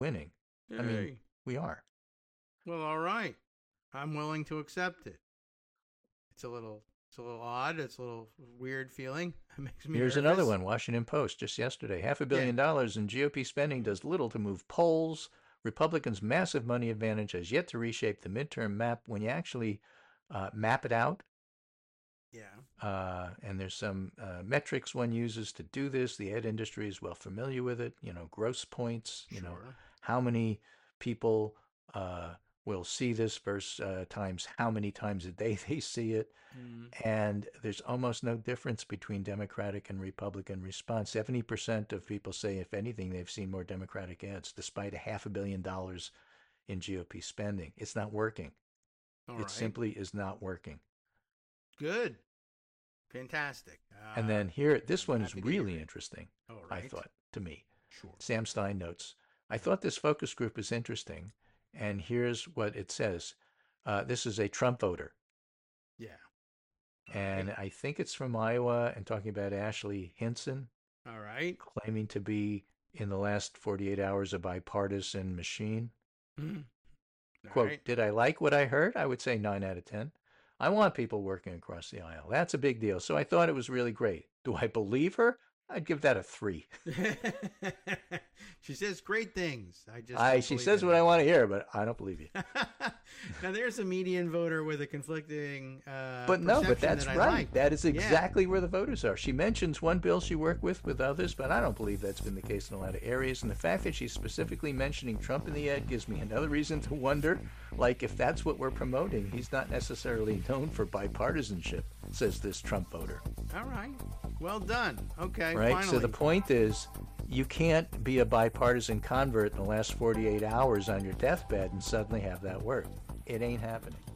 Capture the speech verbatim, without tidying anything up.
winning. Hey. I mean, we are. Well, all right. I'm willing to accept it. It's a little, it's a little odd. It's a little weird feeling. It makes me Here's nervous. another one, Washington Post, just yesterday. Half a billion Yeah. dollars in G O P spending does little to move polls. Republicans' massive money advantage has yet to reshape the midterm map. When you actually uh, map it out, Yeah. uh, and there's some uh, metrics one uses to do this. The ed industry is well familiar with it. You know, gross points. You know, Sure. how many people uh, will see this versus uh, times how many times a day they see it. Mm. And there's almost no difference between Democratic and Republican response. seventy percent of people say, if anything, they've seen more Democratic ads, despite a half a billion dollars in G O P spending. It's not working. All It right. simply is not working. Good. Fantastic. Uh, And then here, this I'm one is happy to hear really it. interesting, All I right. thought, to me. Sure. Sam Stein notes, I thought this focus group was interesting, and here's what it says. Uh, this is a Trump voter. Yeah. All And right. I think it's from Iowa and talking about Ashley Hinson, All right. claiming to be, in the last forty-eight hours, a bipartisan machine. Mm. All Quote, right. did I like what I heard? I would say nine out of ten. I want people working across the aisle. That's a big deal. So I thought it was really great. Do I believe her? I'd give that a three. She says great things. I just I, don't she believe says any what I of want to hear, but I don't believe you. it. Now there's a median voter with a conflicting uh But no, but perception that's that I right. like. That is Yeah. exactly where the voters are. She mentions one bill she worked with with others, but I don't believe that's been the case in a lot of areas. And the fact that she's specifically mentioning Trump in the ad gives me another reason to wonder, like, if that's what we're promoting, he's not necessarily known for bipartisanship, says this Trump voter. All right. Well done. Okay. Right? Finally. So the point is, you can't be a bipartisan convert in the last forty-eight hours on your deathbed and suddenly have that work. It ain't happening.